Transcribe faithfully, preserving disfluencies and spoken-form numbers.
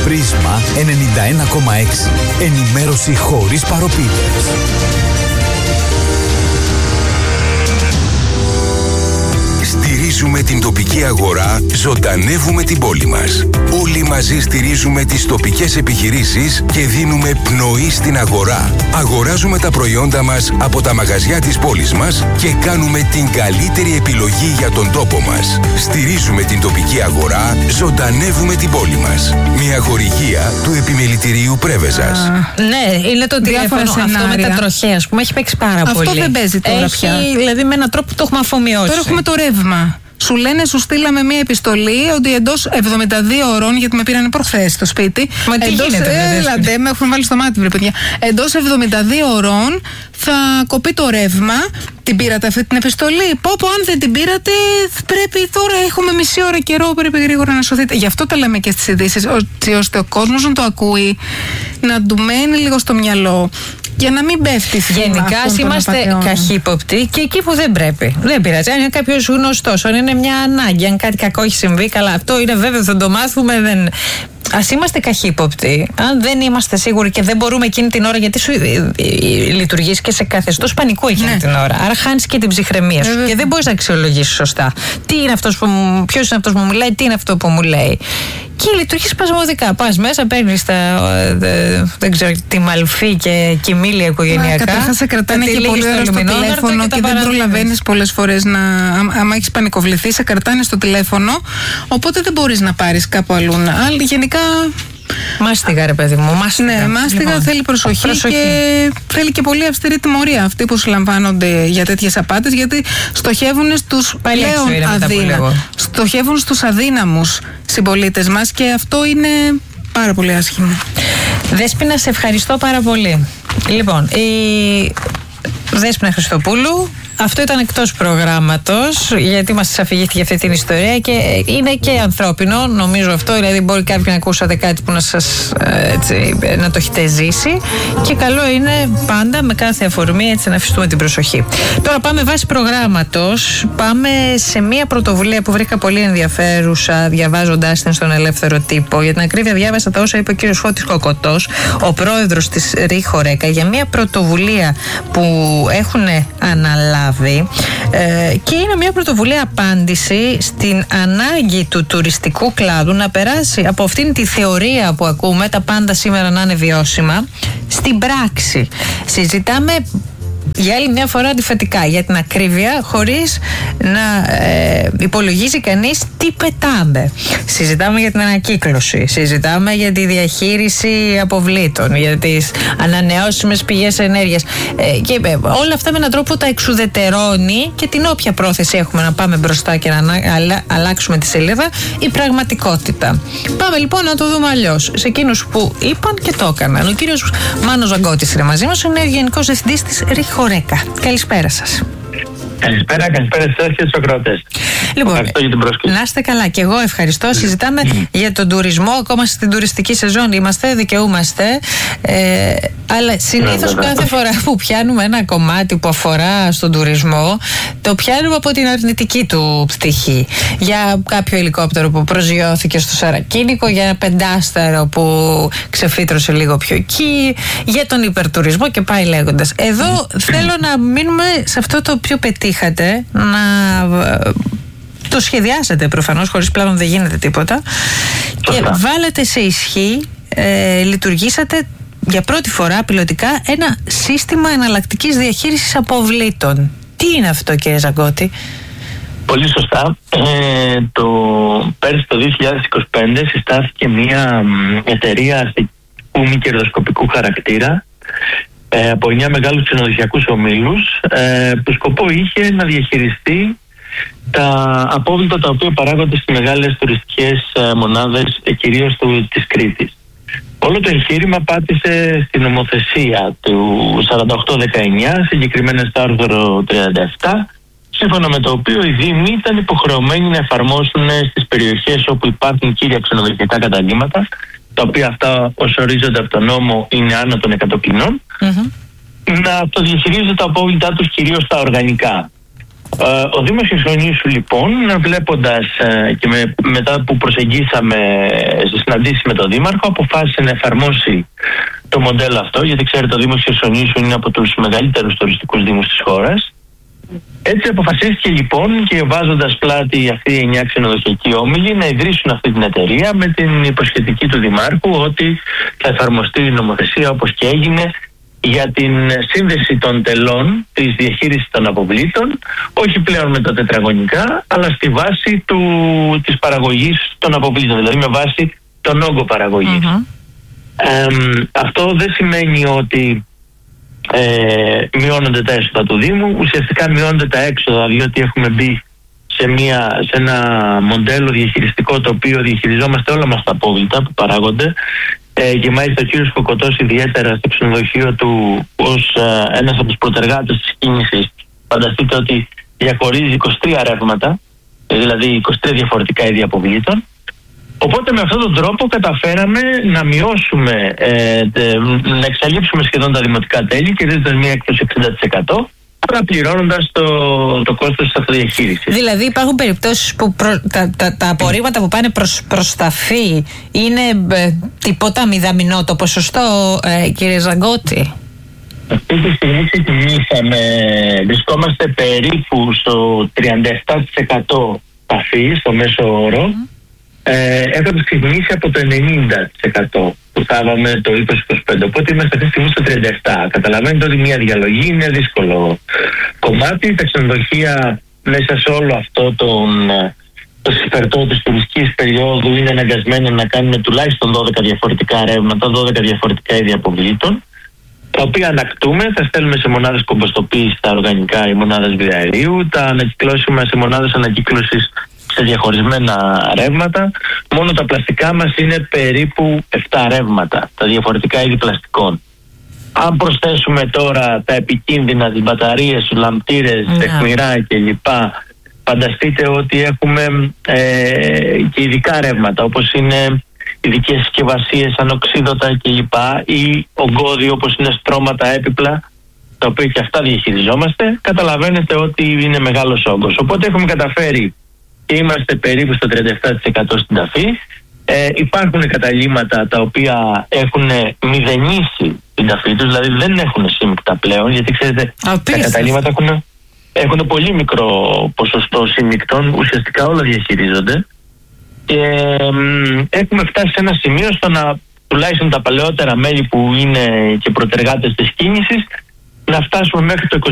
Πρίσμα ενενήντα ένα κόμμα έξι. Ενημέρωση χωρίς παροπίδες. Στηρίζουμε την τοπική αγορά, ζωντανεύουμε την πόλη μας. Όλοι μαζί στηρίζουμε τις τοπικές επιχειρήσεις και δίνουμε πνοή στην αγορά. Αγοράζουμε τα προϊόντα μας από τα μαγαζιά της πόλης μας και κάνουμε την καλύτερη επιλογή για τον τόπο μας. Στηρίζουμε την τοπική αγορά, ζωντανεύουμε την πόλη μας. Μια χορηγία του Επιμελητηρίου Πρέβεζας. Uh, ναι, είναι το τηλέφωνο αυτό με τα τροχέα, ας πούμε, έχει παίξει πάρα αυτό πολύ. Αυτό δεν παίζει τώρα έχει, πια. Δηλαδή με έναν τρόπο το έχουμε αφομοιώσει. Τώρα έχουμε το ρεύμα. Σου λένε, σου στείλαμε μία επιστολή ότι εντός εβδομήντα δύο ώρων, γιατί με πήραν προχθές στο σπίτι. Μα τι εντός, γίνεται, έλατε, με έχουν βάλει στο μάτι, βρε παιδιά. Εντός εβδομήντα δύο ώρων θα κοπεί το ρεύμα. Την πήρατε αυτή την επιστολή? Πω πω, αν δεν την πήρατε, πρέπει τώρα, έχουμε μισή ώρα καιρό, πρέπει γρήγορα να σωθείτε. Γι' αυτό τα λέμε και στις ειδήσεις, ώστε ο κόσμος να το ακούει, να του μένει λίγο στο μυαλό. Για να μην πέφτει θύμα. Γενικά είμαστε καχύποπτοι και εκεί που δεν πρέπει. Δεν πειράζει. Αν είναι κάποιος γνωστός, αν είναι μια ανάγκη, αν κάτι κακό έχει συμβεί, καλά. Αυτό είναι βέβαιο, θα το μάθουμε. Δεν... Ας είμαστε καχύποπτοι. Αν δεν είμαστε σίγουροι και δεν μπορούμε εκείνη την ώρα, γιατί σου λειτουργείς και σε καθεστώς πανικού εκείνη ναι. την ώρα. Άρα χάνεις και την ψυχραιμία σου. Ε, και δεν μπορείς να αξιολογήσεις σωστά. Τι είναι αυτός που μου, ποιος είναι αυτός που μου λέει, τι είναι αυτό που μου λέει. Και λειτουργείς σπασμωδικά. Πας μέσα, παίρνεις τα. Δεν ξέρω, τη μαλφή και κοιμήλια οικογενειακά. Καταρχάς σε κρατάνε και πολύ ώρα στο τηλέφωνο και, και δεν προλαβαίνεις πολλές φορές να. Άμα έχεις πανικοβληθεί, σε κρατάνε στο τηλέφωνο. Οπότε δεν μπορείς να πάρεις κάπου αλλού. Αλλά γενικά. Μάστιγα, ρε παιδί μου. Μάστιγα. Ναι, μάστιγα λοιπόν. Θέλει προσοχή, προσοχή και θέλει και πολύ αυστηρή τιμωρία αυτοί που συλλαμβάνονται για τέτοιες απάτες, γιατί στοχεύουν στους πλέον αδύναμους. Στοχεύουν στους αδύναμους συμπολίτες μας και αυτό είναι πάρα πολύ άσχημο. Δέσποινα, σε ευχαριστώ πάρα πολύ. Λοιπόν, η Δέσποινα Χριστοπούλου. Αυτό ήταν εκτός προγράμματος, γιατί μας αφηγήθηκε αυτή την ιστορία και είναι και ανθρώπινο, νομίζω αυτό. Δηλαδή, μπορεί κάποιοι να ακούσατε κάτι που να σας έτσι, να το έχετε ζήσει. Και καλό είναι πάντα με κάθε αφορμή έτσι, να αφιστούμε την προσοχή. Τώρα πάμε βάσει προγράμματος. Πάμε σε μια πρωτοβουλία που βρήκα πολύ ενδιαφέρουσα, διαβάζοντάς την στον Ελεύθερο Τύπο. Για την ακρίβεια, διάβασα τα όσα είπε ο κύριος Φώτης Κοκοτός, ο πρόεδρος της Ρι Χορέκα, για μια πρωτοβουλία που έχουν αναλάβει. Ε, και είναι μια πρωτοβουλία απάντηση στην ανάγκη του τουριστικού κλάδου να περάσει από αυτήν τη θεωρία που ακούμε, τα πάντα σήμερα να είναι βιώσιμα, στην πράξη. Συζητάμε για άλλη μια φορά αντιφατικά, για την ακρίβεια, χωρίς να ε, υπολογίζει κανείς τι πετάμε. Συζητάμε για την ανακύκλωση, συζητάμε για τη διαχείριση αποβλήτων, για τις ανανεώσιμες πηγές ενέργειας ε, και ε, όλα αυτά με έναν τρόπο τα εξουδετερώνει και την όποια πρόθεση έχουμε να πάμε μπροστά και να αλα, αλλάξουμε τη σελίδα, η πραγματικότητα. Πάμε λοιπόν να το δούμε αλλιώς. Σε εκείνους που είπαν και το έκαναν. Ο κύριος Μάνος Ζαγκώτης είναι μαζί μας, είναι ο Γενικός Διευθυντής της Ρι Χορέκα. Καλησπέρα σας. Καλησπέρα, καλησπέρα σε εσάς και στους ακροατές. Λοιπόν, ευχαριστώ για την πρόσκληση. Να είστε καλά, και εγώ ευχαριστώ. Συζητάμε mm. για τον τουρισμό, ακόμα στην τουριστική σεζόν είμαστε, δικαιούμαστε. Ε, αλλά συνήθως yeah, κάθε φορά που πιάνουμε ένα κομμάτι που αφορά στον τουρισμό, το πιάνουμε από την αρνητική του πτυχή. Για κάποιο ελικόπτερο που προσγειώθηκε στο Σαρακίνικο, για ένα πεντάστερο που ξεφύτρωσε λίγο πιο εκεί, για τον υπερτουρισμό και πάει λέγοντας. Εδώ mm. θέλω να μείνουμε σε αυτό το οποίο πετύχατε, να το σχεδιάσετε προφανώς, χωρίς πλάνο δεν γίνεται τίποτα, και βάλετε σε ισχύ, ε, λειτουργήσατε για πρώτη φορά πιλωτικά ένα σύστημα εναλλακτικής διαχείρισης αποβλήτων. Τι είναι αυτό, κύριε Ζαγκώτη? Πολύ σωστά. Ε, το, πέρσι το δύο χιλιάδες είκοσι πέντε συστάθηκε μια εταιρεία αστικού μη κερδοσκοπικού χαρακτήρα ε, από εννιά μεγάλους ξενοδοχειακούς ομίλους, ε, που σκοπό είχε να διαχειριστεί τα απόβλητα τα οποία παράγονται στις μεγάλες τουριστικές ε, μονάδες, ε, κυρίως του, της Κρήτης. Όλο το εγχείρημα πάτησε στην νομοθεσία του σαράντα οκτώ δεκαεννιά, συγκεκριμένα στο άρθρο τριάντα επτά, σύμφωνα με το οποίο οι Δήμοι ήταν υποχρεωμένοι να εφαρμόσουν στις περιοχές όπου υπάρχουν κύρια ξενοδοχειακά καταλύματα, τα οποία αυτά ως ορίζονται από τον νόμο είναι άνω των εκατό κοινών, mm-hmm. να το διαχειρίζονται τα απόβλητά τους, κυρίως τα οργανικά. Ο Δήμος Χερσονήσου λοιπόν, βλέποντας και με, μετά που προσεγγίσαμε σε συναντήσεις με τον Δήμαρχο, αποφάσισε να εφαρμόσει το μοντέλο αυτό, γιατί ξέρετε ο Δήμος Χερσονήσου είναι από τους μεγαλύτερους τουριστικούς δήμους της χώρας. Έτσι αποφασίστηκε λοιπόν, και βάζοντας πλάτη αυτή η εννιά ξενοδοχειακοί όμιλοι, να ιδρύσουν αυτή την εταιρεία με την υποσχετική του Δημάρχου ότι θα εφαρμοστεί η νομοθεσία όπως και έγινε για την σύνδεση των τελών της διαχείρισης των αποβλήτων, όχι πλέον με τα τετραγωνικά, αλλά στη βάση του, της παραγωγής των αποβλήτων, δηλαδή με βάση τον όγκο παραγωγής. Mm-hmm. Ε, αυτό δεν σημαίνει ότι ε, μειώνονται τα έσοδα του Δήμου, ουσιαστικά μειώνονται τα έξοδα, διότι έχουμε μπει σε, μια, σε ένα μοντέλο διαχειριστικό το οποίο διαχειριζόμαστε όλα μας τα απόβλητα που παράγονται. Ε, και μάλιστα ο κύριος Κοκοτός ιδιαίτερα στο ξενοδοχείο του ως ε, ένας από τους προτεργάτες της κίνησης, φανταστείτε ότι διαχωρίζει είκοσι τρία ρεύματα, δηλαδή είκοσι τρία διαφορετικά είδη αποβλήτων. Οπότε με αυτόν τον τρόπο καταφέραμε να μειώσουμε, ε, τε, να εξαλείψουμε σχεδόν τα δημοτικά τέλη και δίνοντας μια έκπτωση εξήντα τοις εκατό, αλλά πληρώνοντας το, το κόστος της αυτοδιαχείρισης. Δηλαδή υπάρχουν περιπτώσεις που προ, τα, τα, τα απορρίμματα που πάνε προς, προς τα φύ είναι ε, τίποτα μηδαμινό το ποσοστό, ε, κύριε Ζαγκώτη? Αυτή τη στιγμή ξεκινήσαμε, βρισκόμαστε περίπου στο τριάντα επτά τοις εκατό τα φύ, στο μέσο όρο. Mm. Ε, έχουμε ξεκινήσει από το ενενήντα τοις εκατό που θα είχαμε το είκοσι είκοσι πέντε, οπότε είμαστε αυτή τη στιγμή στο τριάντα επτά τοις εκατό. Καταλαβαίνετε ότι μια διαλογή είναι δύσκολο κομμάτι. Τα ξενοδοχεία μέσα σε όλο αυτό τον, το συσπερτό της τουριστικής περίοδου είναι αναγκασμένα να κάνουν τουλάχιστον δώδεκα διαφορετικά ρεύματα, δώδεκα διαφορετικά είδη αποβλήτων, τα οποία ανακτούμε, θα στέλνουμε σε μονάδες κομποστοποίησης τα οργανικά ή μονάδες βιοαερίου, τα ανακυκλώσουμε σε μονάδες ανακύκλωσης σε διαχωρισμένα ρεύματα. Μόνο τα πλαστικά μας είναι περίπου επτά ρεύματα, τα διαφορετικά είδη πλαστικών. Αν προσθέσουμε τώρα τα επικίνδυνα, τις μπαταρίες, τους λαμπτήρες, yeah. τεχμηρά κλπ, φανταστείτε ότι έχουμε ε, και ειδικά ρεύματα, όπως είναι ειδικές συσκευασίες, ανοξίδωτα κλπ, ή ογκώδη όπως είναι στρώματα, έπιπλα, τα οποία και αυτά διαχειριζόμαστε. Καταλαβαίνετε ότι είναι μεγάλος όγκος. Οπότε έχουμε καταφέρει και είμαστε περίπου στο τριάντα επτά τοις εκατό στην ταφή. Ε, υπάρχουν καταλύματα τα οποία έχουν μηδενίσει την ταφή τους, δηλαδή δεν έχουν σύμμικτα πλέον, γιατί ξέρετε τα καταλύματα έχουν, έχουν πολύ μικρό ποσοστό σύμμικτων, ουσιαστικά όλα διαχειρίζονται. Και ε, έχουμε φτάσει σε ένα σημείο στο να τουλάχιστον τα παλαιότερα μέλη που είναι και προτεργάτες της κίνησης να φτάσουμε μέχρι το